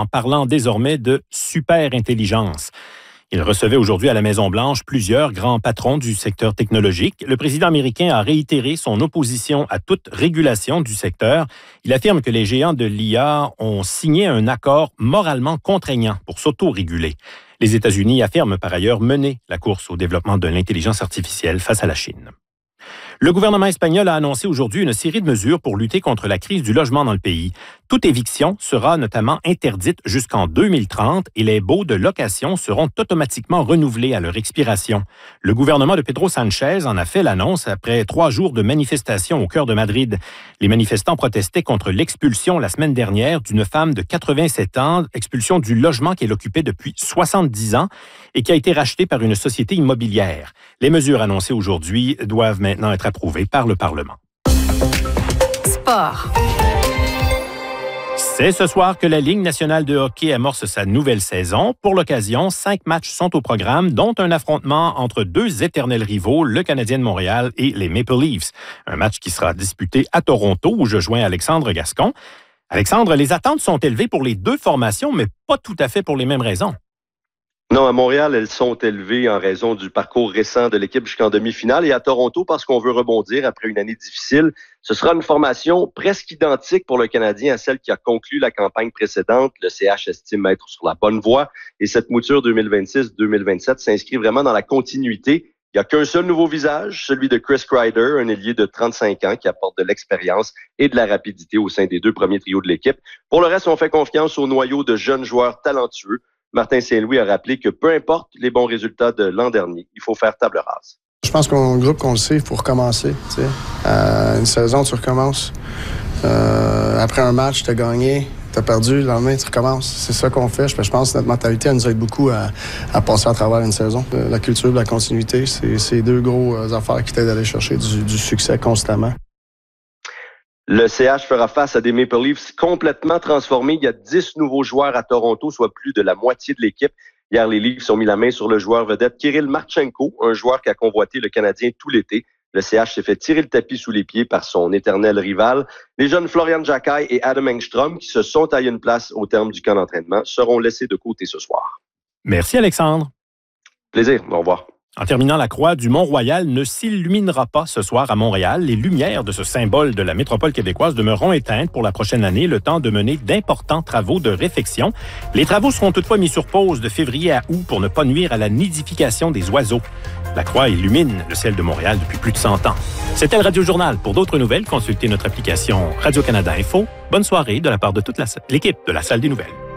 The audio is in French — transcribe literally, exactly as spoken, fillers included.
parlant désormais de super-intelligence. Il recevait aujourd'hui à la Maison-Blanche plusieurs grands patrons du secteur technologique. Le président américain a réitéré son opposition à toute régulation du secteur. Il affirme que les géants de l'I A ont signé un accord moralement contraignant pour s'auto-réguler. Les États-Unis affirment par ailleurs mener la course au développement de l'intelligence artificielle face à la Chine. Le gouvernement espagnol a annoncé aujourd'hui une série de mesures pour lutter contre la crise du logement dans le pays. Toute éviction sera notamment interdite jusqu'en deux mille trente et les baux de location seront automatiquement renouvelés à leur expiration. Le gouvernement de Pedro Sánchez en a fait l'annonce après trois jours de manifestations au cœur de Madrid. Les manifestants protestaient contre l'expulsion la semaine dernière d'une femme de quatre-vingt-sept ans, expulsion du logement qu'elle occupait depuis soixante-dix ans et qui a été rachetée par une société immobilière. Les mesures annoncées aujourd'hui doivent maintenant être approuvées par le Parlement. Sport. C'est ce soir que la Ligue nationale de hockey amorce sa nouvelle saison. Pour l'occasion, cinq matchs sont au programme, dont un affrontement entre deux éternels rivaux, le Canadien de Montréal et les Maple Leafs. Un match qui sera disputé à Toronto, où je joins Alexandre Gascon. Alexandre, les attentes sont élevées pour les deux formations, mais pas tout à fait pour les mêmes raisons. Non, à Montréal, elles sont élevées en raison du parcours récent de l'équipe jusqu'en demi-finale et à Toronto parce qu'on veut rebondir après une année difficile. Ce sera une formation presque identique pour le Canadien à celle qui a conclu la campagne précédente. Le C H estime être sur la bonne voie et cette mouture deux mille vingt-six deux mille vingt-sept s'inscrit vraiment dans la continuité. Il n'y a qu'un seul nouveau visage, celui de Chris Kreider, un ailier de trente-cinq ans qui apporte de l'expérience et de la rapidité au sein des deux premiers trios de l'équipe. Pour le reste, on fait confiance au noyau de jeunes joueurs talentueux. Martin Saint-Louis a rappelé que peu importe les bons résultats de l'an dernier, il faut faire table rase. Je pense qu'on groupe qu'on le sait, il faut recommencer. Euh, une saison, tu recommences. Euh, après un match, tu as gagné, tu as perdu, le lendemain, tu recommences. C'est ça qu'on fait. Je pense que notre mentalité elle nous aide beaucoup à, à passer à travers une saison. La culture, la continuité, c'est, c'est deux gros affaires qui t'aident à aller chercher du, du succès constamment. Le C H fera face à des Maple Leafs complètement transformés. Il y a dix nouveaux joueurs à Toronto, soit plus de la moitié de l'équipe. Hier, les Leafs ont mis la main sur le joueur vedette Kirill Marchenko, un joueur qui a convoité le Canadien tout l'été. Le C H s'est fait tirer le tapis sous les pieds par son éternel rival. Les jeunes Florian Jacquet et Adam Engstrom, qui se sont taillés une place au terme du camp d'entraînement, seront laissés de côté ce soir. Merci Alexandre. Plaisir, au revoir. En terminant, la croix du Mont-Royal ne s'illuminera pas ce soir à Montréal. Les lumières de ce symbole de la métropole québécoise demeureront éteintes pour la prochaine année, le temps de mener d'importants travaux de réfection. Les travaux seront toutefois mis sur pause de février à août pour ne pas nuire à la nidification des oiseaux. La croix illumine le ciel de Montréal depuis plus de cent ans. C'était le Radio Journal. Pour d'autres nouvelles, consultez notre application Radio-Canada Info. Bonne soirée de la part de toute la, l'équipe de la Salle des Nouvelles.